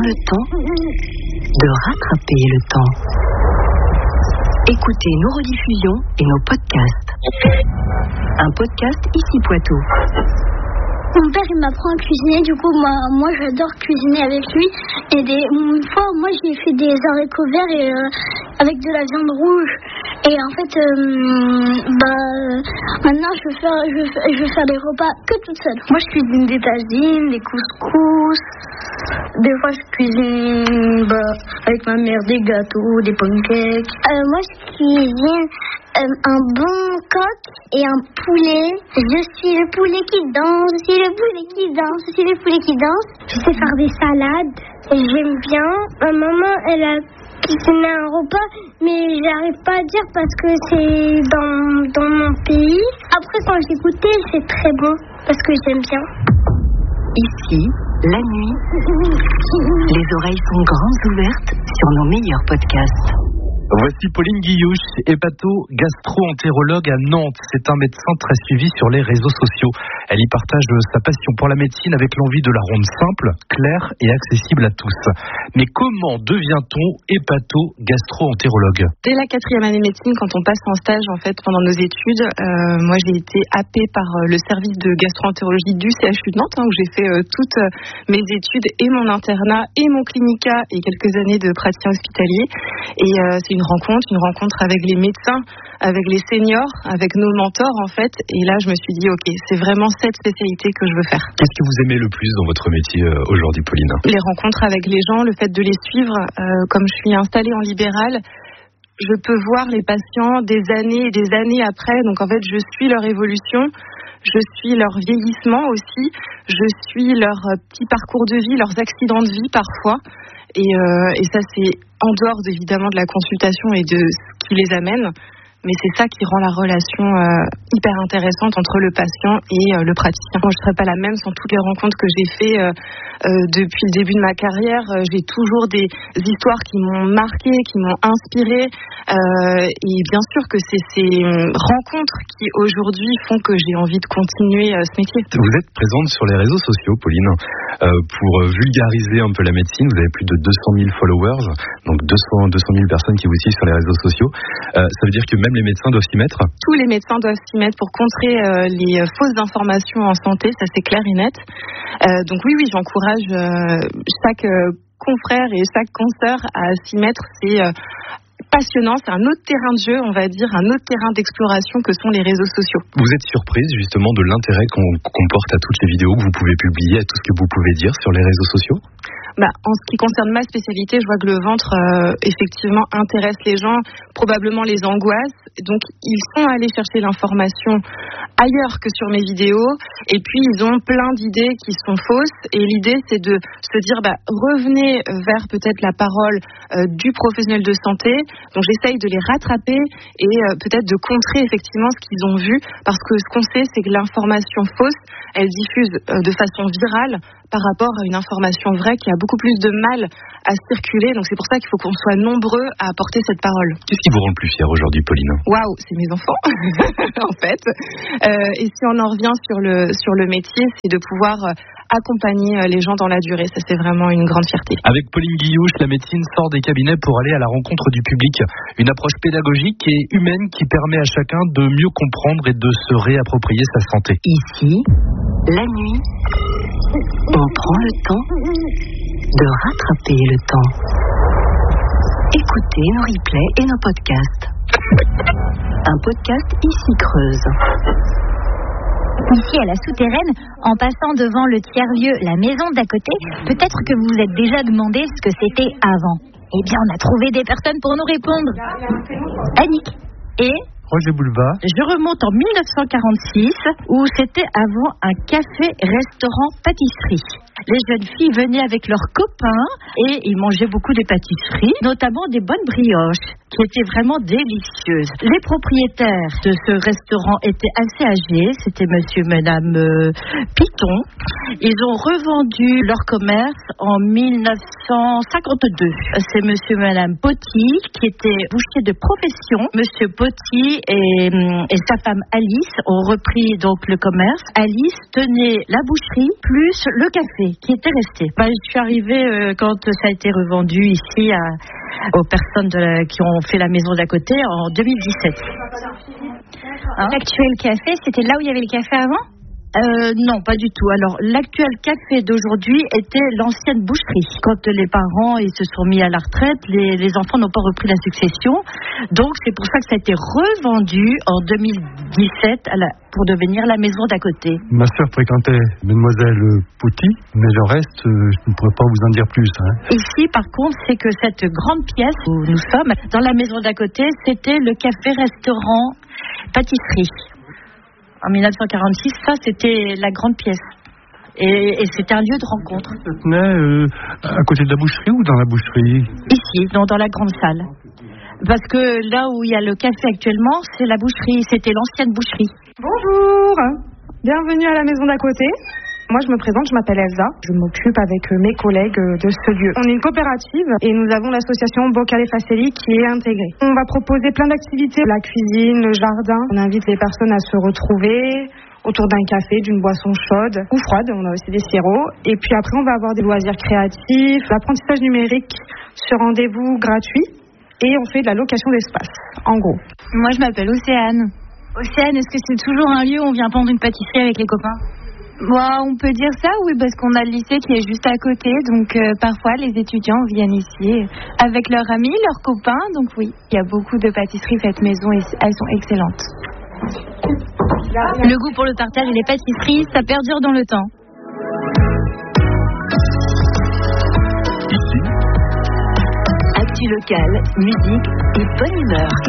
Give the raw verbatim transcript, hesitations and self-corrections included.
prend le temps de rattraper le temps. Écoutez nos rediffusions et nos podcasts. Un podcast Ici Poitou. Mon père, il m'apprend à cuisiner, du coup, moi, moi j'adore cuisiner avec lui. Et des, une fois, moi, j'ai fait des haricots verts et, euh, avec de la viande rouge. Et en fait, euh, bah, maintenant, je veux, faire, je, veux faire, je veux faire des repas que toute seule. Moi, je cuisine des tagines, des couscous. Des fois, je cuisine bah, avec ma mère des gâteaux, des pancakes. Euh, moi, je cuisine euh, un bon coq et un poulet. Je suis le poulet qui danse, je suis le poulet qui danse, je suis le poulet qui danse. Je sais faire des salades. J'aime bien. Ma maman, elle a cuisiné un repas, mais j'arrive pas à dire parce que c'est dans, dans mon pays. Après, quand j'ai goûté, c'est très bon parce que j'aime bien. Ici, la nuit, les oreilles sont grandes ouvertes sur nos meilleurs podcasts. Voici Pauline Guillouche, hépato-gastro-entérologue à Nantes. C'est un médecin très suivi sur les réseaux sociaux. Elle y partage sa passion pour la médecine avec l'envie de la rendre simple, claire et accessible à tous. Mais comment devient-on hépato-gastro-entérologue ? Dès la quatrième année de médecine, quand on passe en stage en fait pendant nos études, euh, moi j'ai été happée par le service de gastro-entérologie du C H U de Nantes, hein, où j'ai fait euh, toutes mes études et mon internat et mon clinica et quelques années de praticien hospitalier. Et euh, c'est une rencontre, une rencontre avec les médecins, avec les seniors, avec nos mentors en fait. Et là, je me suis dit, ok, c'est vraiment cette spécialité que je veux faire. Qu'est-ce que vous aimez le plus dans votre métier euh, aujourd'hui, Pauline ? Les rencontres avec les gens, le fait de les suivre. Euh, comme je suis installée en libéral, je peux voir les patients des années et des années après. Donc en fait, je suis leur évolution. Je suis leur vieillissement aussi, je suis leur petit parcours de vie, leurs accidents de vie parfois. Et, euh, et ça, c'est en dehors évidemment de la consultation et de ce qui les amène. Mais c'est ça qui rend la relation euh, hyper intéressante entre le patient et euh, le praticien. Moi, je ne serais pas la même sans toutes les rencontres que j'ai faites euh, euh, depuis le début de ma carrière. Euh, j'ai toujours des histoires qui m'ont marquée, qui m'ont inspirée. Euh, et bien sûr que c'est ces rencontres qui aujourd'hui font que j'ai envie de continuer euh, ce métier. Vous êtes présente sur les réseaux sociaux, Pauline, euh, pour vulgariser un peu la médecine. Vous avez plus de deux cent mille followers, donc deux cent mille personnes qui vous suivent sur les réseaux sociaux. Euh, ça veut dire que même les médecins doivent s'y mettre ? Tous les médecins doivent s'y mettre pour contrer euh, les fausses informations en santé, ça c'est clair et net. Euh, donc oui, oui, j'encourage euh, chaque euh, confrère et chaque consoeur à s'y mettre. C'est euh, passionnant, c'est un autre terrain de jeu, on va dire, un autre terrain d'exploration que sont les réseaux sociaux. Vous êtes surprise justement de l'intérêt qu'on comporte à toutes les vidéos que vous pouvez publier, à tout ce que vous pouvez dire sur les réseaux sociaux ? Bah, en ce qui concerne ma spécialité, je vois que le ventre, euh, effectivement, intéresse les gens, probablement les angoisse. Donc, ils sont allés chercher l'information ailleurs que sur mes vidéos. Et puis, ils ont plein d'idées qui sont fausses. Et l'idée, c'est de se dire, bah, revenez vers peut-être la parole euh, du professionnel de santé. Donc, j'essaye de les rattraper et euh, peut-être de contrer effectivement ce qu'ils ont vu. Parce que ce qu'on sait, c'est que l'information fausse, elle diffuse euh, de façon virale par rapport à une information vraie qui a beaucoup plus de mal à circuler. Donc c'est pour ça qu'il faut qu'on soit nombreux à apporter cette parole. Qu'est-ce qui vous rend le plus fier aujourd'hui, Pauline ? Waouh, c'est mes enfants, en fait. Euh, et si on en revient sur le, sur le métier, c'est de pouvoir accompagner les gens dans la durée. Ça, c'est vraiment une grande fierté. Avec Pauline Guillouche, la médecine sort des cabinets pour aller à la rencontre du public. Une approche pédagogique et humaine qui permet à chacun de mieux comprendre et de se réapproprier sa santé. Ici, la nuit, on prend le temps de rattraper le temps. Écoutez nos replays et nos podcasts. Un podcast Ici Creuse. Ici à la Souterraine, en passant devant le tiers-lieu, la maison d'à côté, peut-être que vous vous êtes déjà demandé ce que c'était avant. Eh bien, on a trouvé des personnes pour nous répondre. Annick et Roger Boulevard. Je remonte en dix-neuf cent quarante-six, où c'était avant un café-restaurant-pâtisserie. Les jeunes filles venaient avec leurs copains et ils mangeaient beaucoup des pâtisseries, notamment des bonnes brioches. qui était vraiment délicieuse. Les propriétaires de ce restaurant étaient assez âgés, c'était monsieur et madame euh, Piton. Ils ont revendu leur commerce en mille neuf cent cinquante-deux. C'est monsieur et madame Poty qui étaient bouchers de profession. Monsieur Poty et, et sa femme Alice ont repris donc le commerce. Alice tenait la boucherie plus le café qui était resté. Ben, je suis arrivée euh, quand ça a été revendu ici à, aux personnes de la, qui ont fait la maison d'à côté en deux mille dix-sept. Hein? L'actuel café, c'était là où il y avait le café avant ? Euh, non, pas du tout. Alors, l'actuel café d'aujourd'hui était l'ancienne boucherie. Quand les parents ils se sont mis à la retraite, les, les enfants n'ont pas repris la succession. Donc, c'est pour ça que ça a été revendu en deux mille dix-sept à la, pour devenir la maison d'à côté. Ma sœur fréquentait Mademoiselle Poty, mais le reste, je ne pourrais pas vous en dire plus. Hein. Ici, par contre, c'est que cette grande pièce où nous sommes, dans la maison d'à côté, c'était le café-restaurant pâtisserie. En mille neuf cent quarante-six, ça, c'était la grande pièce. Et, et c'était un lieu de rencontre. Ça tenait euh, à côté de la boucherie ou dans la boucherie ? Ici, dans, dans la grande salle. Parce que là où il y a le café actuellement, c'est la boucherie. C'était l'ancienne boucherie. Bonjour, bienvenue à la maison d'à côté. Moi, je me présente, je m'appelle Elsa. Je m'occupe avec mes collègues de ce lieu. On est une coopérative et nous avons l'association Boccale et Facelli qui est intégrée. On va proposer plein d'activités, la cuisine, le jardin. On invite les personnes à se retrouver autour d'un café, d'une boisson chaude ou froide. On a aussi des sirops. Et puis après, on va avoir des loisirs créatifs, l'apprentissage numérique sur rendez-vous gratuit et on fait de la location d'espace, en gros. Moi, je m'appelle Océane. Océane, est-ce que c'est toujours un lieu où on vient prendre une pâtisserie avec les copains ? Bon, on peut dire ça, oui, parce qu'on a le lycée qui est juste à côté, donc euh, parfois les étudiants viennent ici avec leurs amis, leurs copains, donc oui, il y a beaucoup de pâtisseries faites maison et elles sont excellentes. Le goût pour le partage et les pâtisseries, ça perdure dans le temps. Actu locale, musique et bonne humeur.